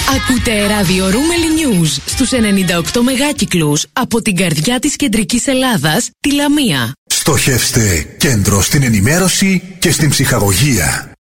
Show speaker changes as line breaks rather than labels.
Ακούτε ραδιορούμελη News στους 98 μεγάκυκλους από την καρδιά της κεντρικής Ελλάδας, τη Λαμία.
Στοχεύστε κέντρο στην ενημέρωση και στην ψυχαγωγία.